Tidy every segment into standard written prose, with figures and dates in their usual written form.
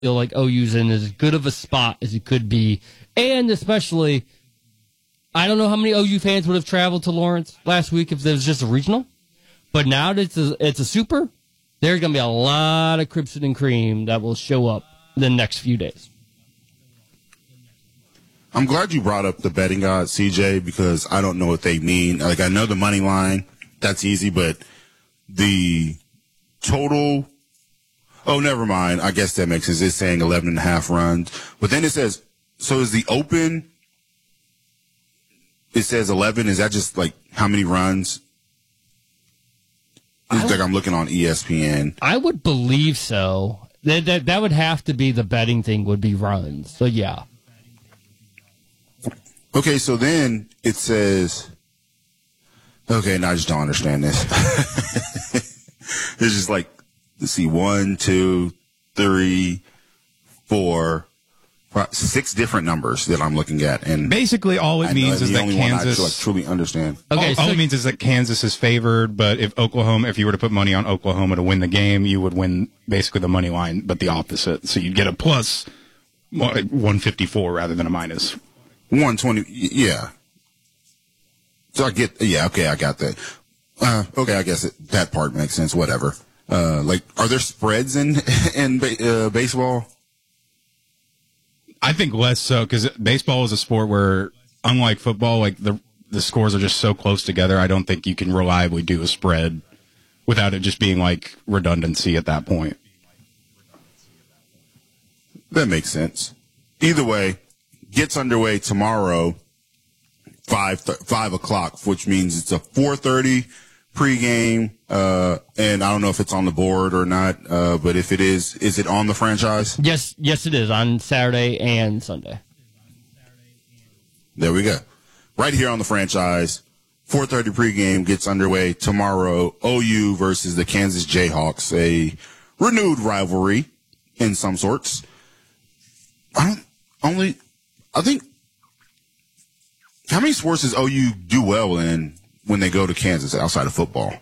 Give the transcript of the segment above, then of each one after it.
feel like OU's in as good of a spot as it could be. And especially, I don't know how many OU fans would have traveled to Lawrence last week if there was just a regional. But now that it's a super, there's going to be a lot of Crimson and Cream that will show up in the next few days. I'm glad you brought up the betting odds, CJ, because I don't know what they mean. Like, I know the money line, that's easy, but the total, oh, never mind. I guess that makes sense. It's saying 11.5 runs. But then it says, so is the open, it says 11. Is that just like how many runs? Like I'm looking on ESPN. I would believe so. That would have to be the betting thing would be runs. So, yeah. Okay, so then it says, okay, now I just don't understand this. It's just like, let's see, 1, 2, 3, 4, 5, 6 different numbers that I'm looking at. And basically all it means is that Kansas, I truly understand. Okay, all it means is that Kansas is favored, but if you were to put money on Oklahoma to win the game, you would win basically the money line, but the opposite. So you'd get a plus 154 rather than a minus 120. Yeah. So I get, yeah, okay, I got that. Okay, I guess that part makes sense. Whatever. Like, are there spreads in baseball? I think less so, because baseball is a sport where, unlike football, like the scores are just so close together. I don't think you can reliably do a spread without it just being like redundancy at that point. That makes sense. Either way, gets underway tomorrow, 5 o'clock, which means it's a 4:30 pregame. And I don't know if it's on the board or not, but if it is it on the franchise? Yes, it is on Saturday and Sunday. There we go. Right here on the franchise, 4:30 pregame gets underway tomorrow. OU versus the Kansas Jayhawks, a renewed rivalry in some sorts. I think, how many sports does OU do well in when they go to Kansas outside of football?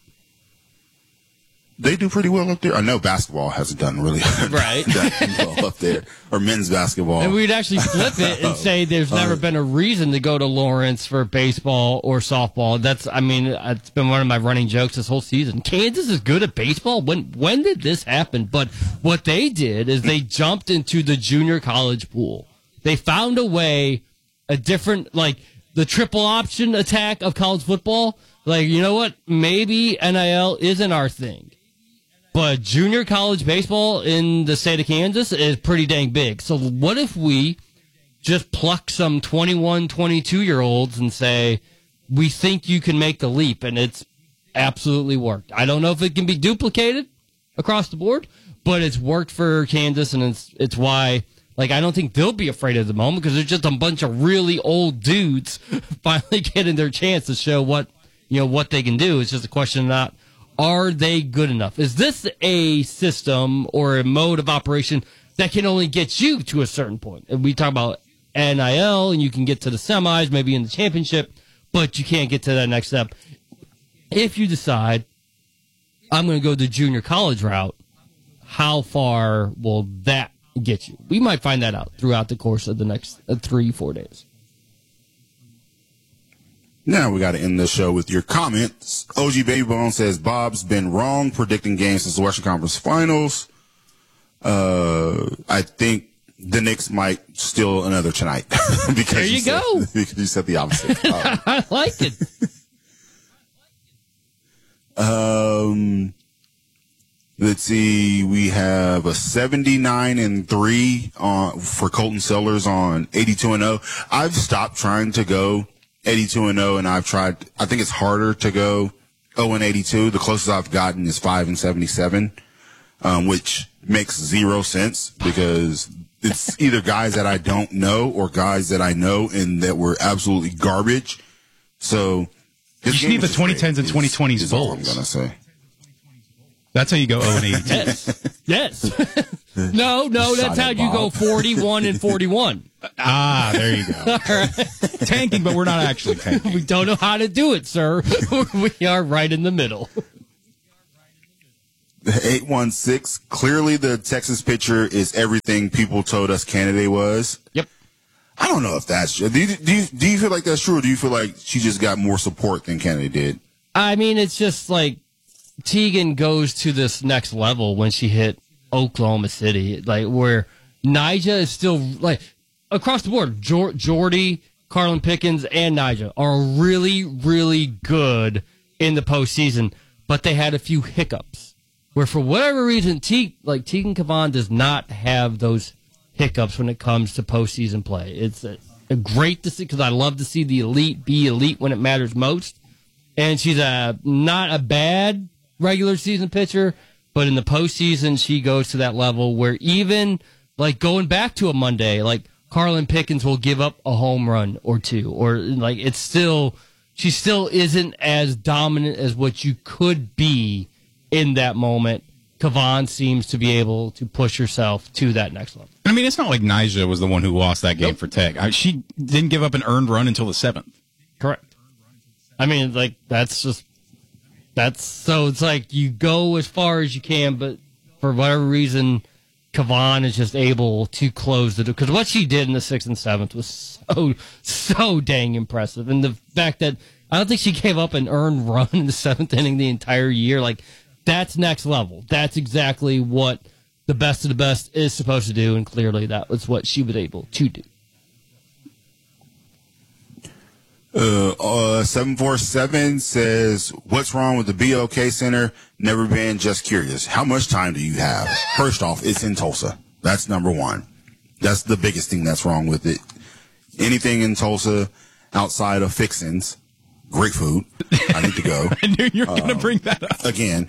They do pretty well up there. I know basketball hasn't done really right. that well up there, or men's basketball. And we'd actually flip it and say there's never been a reason to go to Lawrence for baseball or softball. It's been one of my running jokes this whole season. Kansas is good at baseball. When did this happen? But what they did is they jumped into the junior college pool. They found a way, a different, like the triple option attack of college football. Like, you know what? Maybe NIL isn't our thing. But junior college baseball in the state of Kansas is pretty dang big. So what if we just pluck some 21, 22-year-olds and say, we think you can make the leap, and it's absolutely worked. I don't know if it can be duplicated across the board, but it's worked for Kansas, and it's why, like, I don't think they'll be afraid at the moment because there's just a bunch of really old dudes finally getting their chance to show what they can do. It's just a question of not, are they good enough? Is this a system or a mode of operation that can only get you to a certain point? And we talk about NIL, and you can get to the semis, maybe in the championship, but you can't get to that next step. If you decide, I'm going to go the junior college route, how far will that get you? We might find that out throughout the course of the next 3-4 days. Now we got to end the show with your comments. OG Babybone says Bob's been wrong predicting games since the Western Conference Finals. I think the Knicks might steal another tonight. Because there you go. Because you said the opposite. I like it. Let's see. We have a 79-3 for Colton Sellers on 82-0. I've stopped trying to go 82-0, and I've tried. I think it's harder to go 0-82. The closest I've gotten is 5-77, which makes zero sense because it's either guys that I don't know or guys that I know and that were absolutely garbage. So you just need the 2010s and 2020s is all I'm gonna say. That's how you go 0-82. Yes. No, that's how you go 41-41. There you go. All right. Tanking, but we're not actually tanking. We don't know how to do it, sir. We are right in the middle. 816. Clearly, the Texas pitcher is everything people told us Kennedy was. Yep. I don't know if that's true. Do you feel like that's true, or do you feel like she just got more support than Kennedy did? I mean, it's just like Tegan goes to this next level when she hit Oklahoma City, like where Nyjah is still like across the board. Jordy, Carlin Pickens, and Nyjah are really, really good in the postseason, but they had a few hiccups where, for whatever reason, Tegan Cavan does not have those hiccups when it comes to postseason play. It's a great to see, because I love to see the elite be elite when it matters most. And she's not a bad regular season pitcher, but in the postseason, she goes to that level where even like going back to a Monday, like Carlin Pickens will give up a home run or two, or like she still isn't as dominant as what you could be in that moment. Cavan seems to be able to push herself to that next level. I mean, it's not like Nyjah was the one who lost that game for Tech. She didn't give up an earned run until the 7th. Correct. I mean, like, so it's like you go as far as you can, but for whatever reason, Cavan is just able to close the door. Because what she did in the 6th and 7th was so dang impressive. And the fact that I don't think she gave up an earned run in the 7th inning the entire year, like, that's next level. That's exactly what the best of the best is supposed to do, and clearly that was what she was able to do. 747 says, what's wrong with the BOK Center? Never been, just curious. How much time do you have? First off, it's in Tulsa. That's number one. That's the biggest thing that's wrong with it. Anything in Tulsa outside of Fixins, great food. I need to go. I knew you were going to bring that up. Again.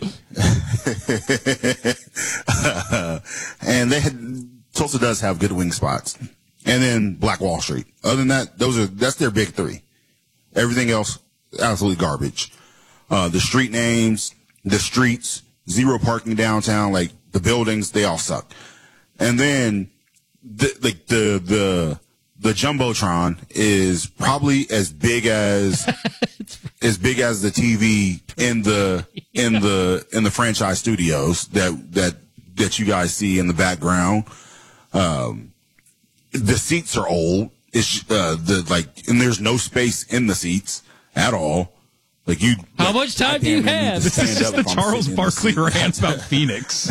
And Tulsa does have good wing spots. And then Black Wall Street. Other than that, that's their big three. Everything else, absolutely garbage. The street names, the streets, zero parking downtown, like the buildings, they all suck. And then the Jumbotron is probably as big as the TV in the franchise studios that you guys see in the background. The seats are old. It's and there's no space in the seats at all. Like you. How much time do you have? This is just the Charles Barkley rant about Phoenix.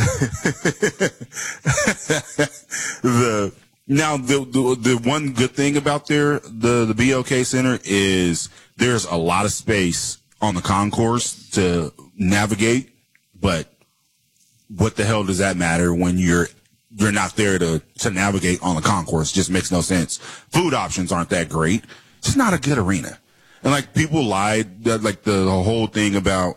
The one good thing about the BOK Center is there's a lot of space on the concourse to navigate, but what the hell does that matter when you're not there to navigate on the concourse? It just makes no sense. Food options aren't that great. It's not a good arena. And like people lied, like the whole thing about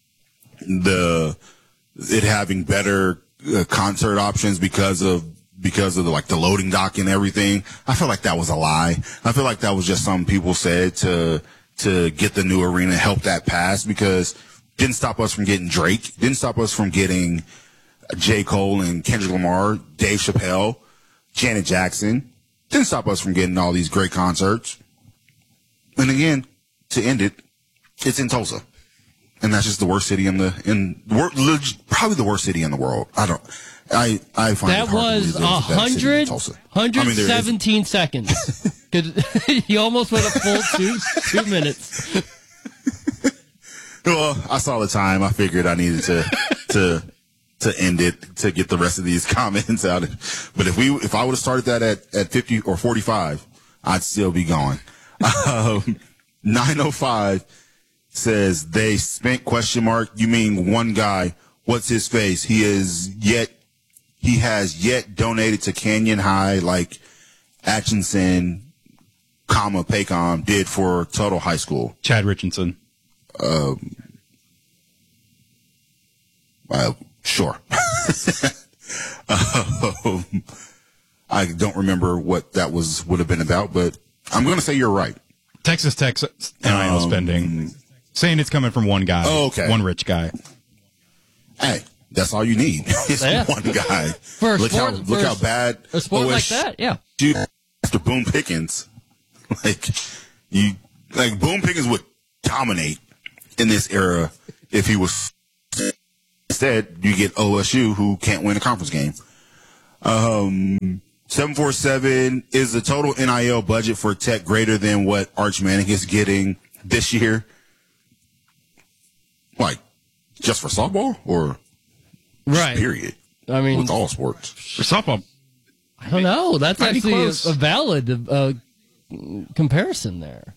it having better concert options because of the loading dock and everything. I feel like that was a lie. I feel like that was just something people said to get the new arena, help that pass, because it didn't stop us from getting Drake, didn't stop us from getting J. Cole and Kendrick Lamar, Dave Chappelle, Janet Jackson. Didn't stop us from getting all these great concerts. And again, to end it, it's in Tulsa. And that's just the worst city probably the worst city in the world. I find that it hard was to believe there's a city in Tulsa. 117 seconds. He almost went a full 2 minutes. Well, I saw the time. I figured I needed to end it to get the rest of these comments out. But if I would have started that at 50 or 45, I'd still be going. 905 says they spent ? You mean one guy? What's his face? He has yet donated to Canyon High like Atchison, Paycom did for Tuttle High School. Chad Richardson. Sure. I don't remember what that would have been about, but I'm going to say you're right. Texas Tech NIL spending, saying it's coming from one guy. Oh, okay. One rich guy. Hey, that's all you need. It's one guy. Look how bad a sport like that. Yeah. Dude, after Boone Pickens, Boone Pickens would dominate in this era if he was instead, you get OSU, who can't win a conference game. 747, is the total NIL budget for Tech greater than what Arch Manning is getting this year? Like, just for softball or right? Period. I mean, with all sports. For softball, I don't know. That's actually a valid comparison there.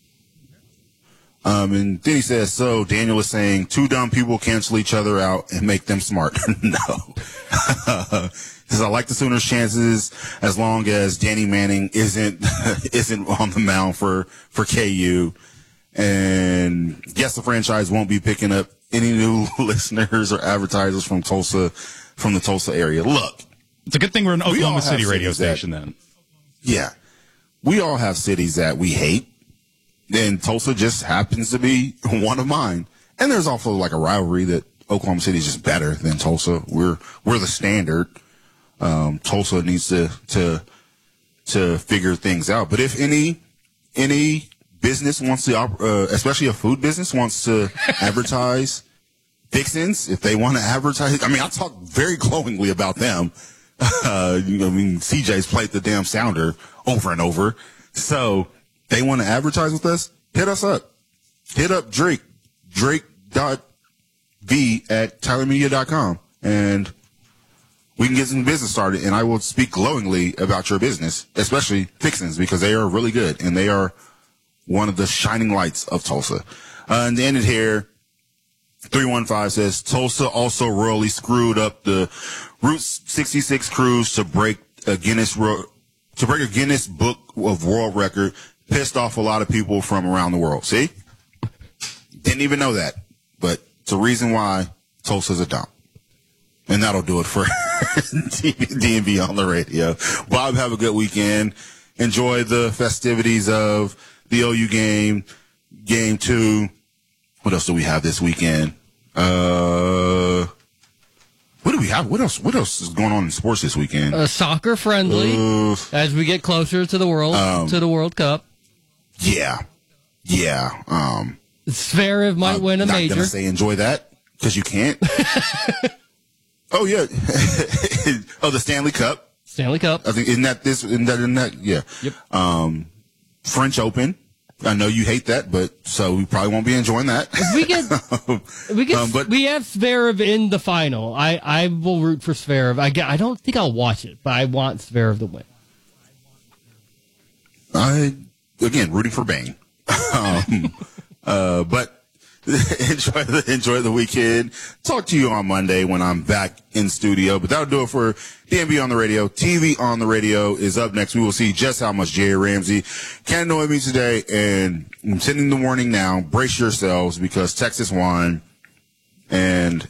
And then he says, so Daniel is saying 2 dumb people cancel each other out and make them smart. No. He says, I like the Sooners' chances as long as Danny Manning isn't on the mound for KU. And yes, the franchise won't be picking up any new listeners or advertisers from the Tulsa area. Look. It's a good thing we're an Oklahoma City radio station then. Yeah. We all have cities that we hate. And Tulsa just happens to be one of mine. And there's also like a rivalry that Oklahoma City is just better than Tulsa. We're the standard. Tulsa needs to figure things out. But if any business wants to, especially a food business wants to advertise Fixins, if they want to advertise, I mean, I talk very glowingly about them. CJ's played the damn sounder over and over. So they want to advertise with us, hit us up. Hit up Drake.V@TylerMedia.com, and we can get some business started, and I will speak glowingly about your business, especially Fixins, because they are really good, and they are one of the shining lights of Tulsa. And to end it here, 315 says, Tulsa also royally screwed up the Route 66 cruise to break a Guinness Book of World Record. Pissed off a lot of people from around the world. See? Didn't even know that. But it's a reason why Tulsa's a dump. And that'll do it for D&B on the radio. Bob, have a good weekend. Enjoy the festivities of the OU game, Game 2. What else do we have this weekend? What do we have? What else is going on in sports this weekend? Soccer friendly as we get closer to the World Cup. Yeah. Zverev might win a major. I'm not gonna say enjoy that because you can't. Oh yeah. Oh, the Stanley Cup. Stanley Cup. I think isn't that yeah. Yep. French Open. I know you hate that, but so we probably won't be enjoying that. We have Zverev in the final. I will root for Zverev. I don't think I'll watch it, but I want Zverev to win. Again, rooting for Bane. But enjoy the weekend. Talk to you on Monday when I'm back in studio. But that'll do it for D&B on the radio. TV on the radio is up next. We will see just how much Jay Ramsey can annoy me today. And I'm sending the warning now. Brace yourselves because Texas won. And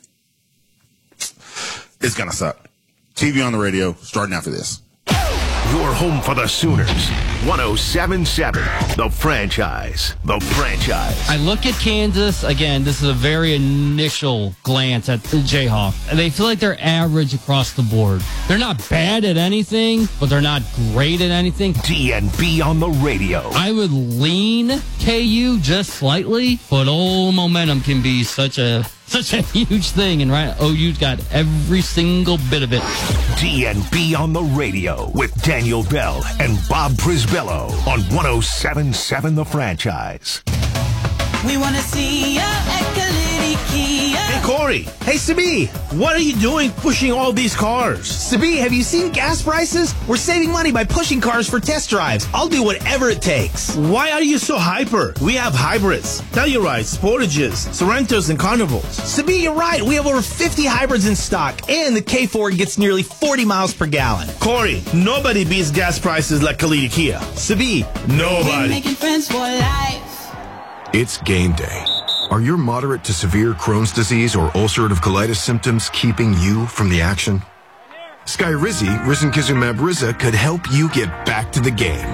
it's going to suck. TV on the radio starting after this. Your home for the Sooners. 107.7. The Franchise. I look at Kansas. Again, this is a very initial glance at the Jayhawks. And they feel like they're average across the board. They're not bad at anything, but they're not great at anything. D&B on the radio. I would lean KU just slightly, but momentum can be such a huge thing, and right, OU's got every single bit of it. D&B on the radio with Daniel Bell and Bob Brisbello on 107.7 The Franchise. We want to see ya at Kalidi Kia. Hey, Corey. Hey, Sabi. What are you doing pushing all these cars? Sabi, have you seen gas prices? We're saving money by pushing cars for test drives. I'll do whatever it takes. Why are you so hyper? We have hybrids, Tellurides, Sportages, Sorrentos, and Carnivals. Sabi, you're right. We have over 50 hybrids in stock, and the K4 gets nearly 40 miles per gallon. Corey, nobody beats gas prices like Kalidi Kia. Sabi, nobody. Making friends for life. It's game day. Are your moderate to severe Crohn's disease or ulcerative colitis symptoms keeping you from the action? Skyrizi, risankizumab Riza, could help you get back to the game.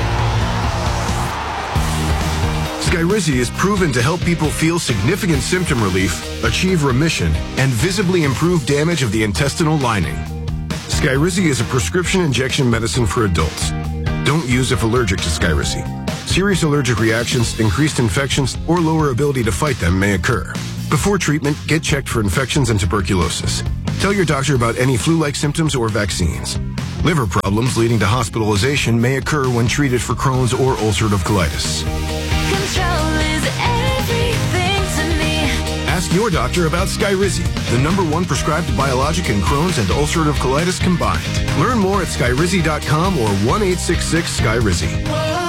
Skyrizi is proven to help people feel significant symptom relief, achieve remission, and visibly improve damage of the intestinal lining. Skyrizi is a prescription injection medicine for adults. Don't use if allergic to Skyrizi. Serious allergic reactions, increased infections, or lower ability to fight them may occur. Before treatment, get checked for infections and tuberculosis. Tell your doctor about any flu-like symptoms or vaccines. Liver problems leading to hospitalization may occur when treated for Crohn's or ulcerative colitis. Control is everything to me. Ask your doctor about Skyrizi, the #1 prescribed biologic in Crohn's and ulcerative colitis combined. Learn more at skyrizi.com or 1-866-SKYRIZI.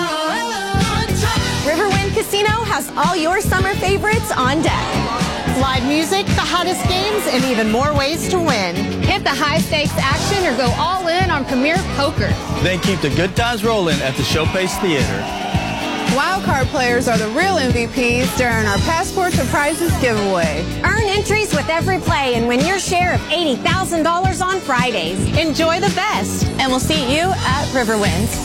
Riverwind Casino has all your summer favorites on deck. Live music, the hottest games, and even more ways to win. Hit the high-stakes action or go all in on Premier Poker. Then keep the good times rolling at the Showpace Theater. Wildcard players are the real MVPs during our Passport to Prizes giveaway. Earn entries with every play and win your share of $80,000 on Fridays. Enjoy the best, and we'll see you at Riverwinds.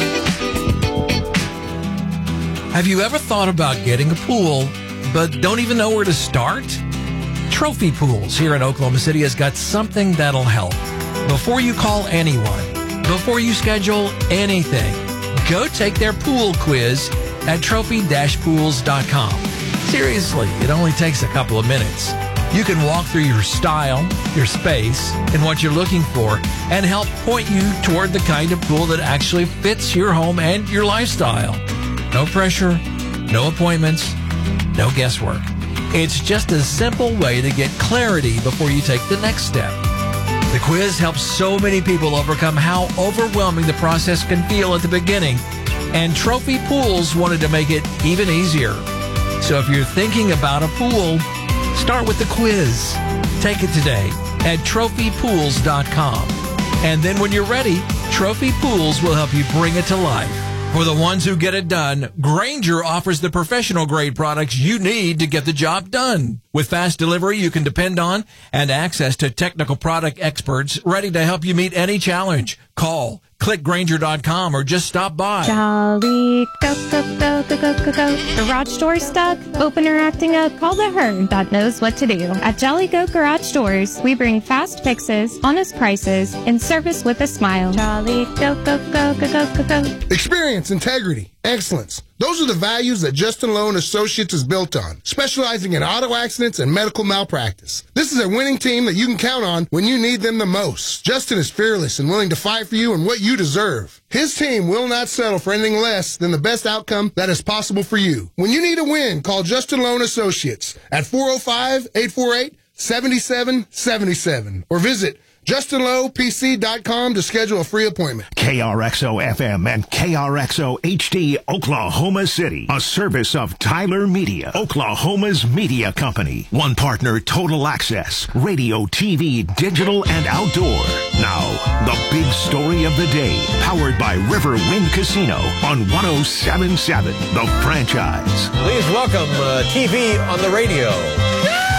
Have you ever thought about getting a pool, but don't even know where to start? Trophy Pools here in Oklahoma City has got something that'll help. Before you call anyone, before you schedule anything, go take their pool quiz at trophy-pools.com. Seriously, it only takes a couple of minutes. You can walk through your style, your space, and what you're looking for, and help point you toward the kind of pool that actually fits your home and your lifestyle. No pressure, no appointments, no guesswork. It's just a simple way to get clarity before you take the next step. The quiz helps so many people overcome how overwhelming the process can feel at the beginning, and Trophy Pools wanted to make it even easier. So if you're thinking about a pool, start with the quiz. Take it today at trophypools.com. And then when you're ready, Trophy Pools will help you bring it to life. For the ones who get it done, Grainger offers the professional-grade products you need to get the job done. With fast delivery you can depend on and access to technical product experts ready to help you meet any challenge. Call, click Grainger.com, or just stop by. Jolly, go, go, go, go, go, go, go. Garage door stuck? Open or acting up? Call the herd that knows what to do. At Jolly Go Garage Doors, we bring fast fixes, honest prices, and service with a smile. Jolly, go, go, go, go, go, go, go. Experience, integrity, excellence. Those are the values that Justin Lowe & Associates is built on, specializing in auto accidents and medical malpractice. This is a winning team that you can count on when you need them the most. Justin is fearless and willing to fight for you and what you deserve. His team will not settle for anything less than the best outcome that is possible for you. When you need a win, call Justin Lowe & Associates at 405-848-7777 or visit JustinLowePC.com to schedule a free appointment. KRXO FM and KRXO HD Oklahoma City. A service of Tyler Media, Oklahoma's media company. One partner, Total Access, radio, TV, digital, and outdoor. Now, the big story of the day, powered by Riverwind Casino on 107.7 The Franchise. Please welcome TV on the radio.